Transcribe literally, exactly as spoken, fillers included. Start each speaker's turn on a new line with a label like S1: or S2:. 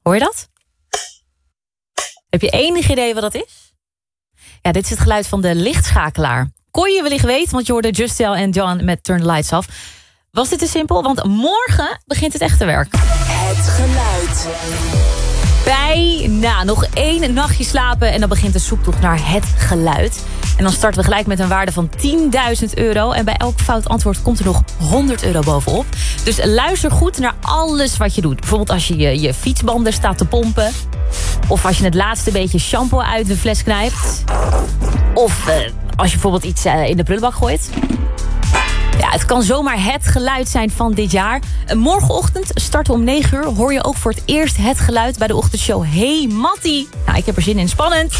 S1: Hoor je dat? Heb je enig idee wat dat is? Ja, dit is het geluid van de lichtschakelaar. Kon je wellicht weten, want je hoorde Justel en John met Turn the Lights Off. Was dit te simpel? Want morgen begint het echte werk.
S2: Het geluid.
S1: Bijna nog één nachtje slapen en dan begint de zoektocht naar het geluid. En dan starten we gelijk met een waarde van tienduizend euro. En bij elk fout antwoord komt er nog honderd euro bovenop. Dus luister goed naar alles wat je doet. Bijvoorbeeld als je je, je fietsbanden staat te pompen. Of als je het laatste beetje shampoo uit de fles knijpt. Of uh, als je bijvoorbeeld iets uh, in de prullenbak gooit. Ja, het kan zomaar het geluid zijn van dit jaar. Morgenochtend starten om negen uur. Hoor je ook voor het eerst het geluid bij de ochtendshow. Hey Mattie. Nou, ik heb er zin in. Spannend.